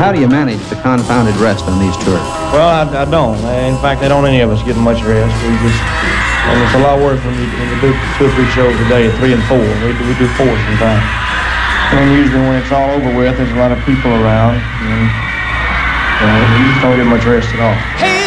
How do you manage the confounded rest on these tours? Well, I don't. In fact, I don't any of us get much rest. And it's a lot worse when you do 2 or 3 shows a day, 3 and 4. We do 4 sometimes. And usually when it's all over with, there's a lot of people around. And you just don't get much rest at all. Hey!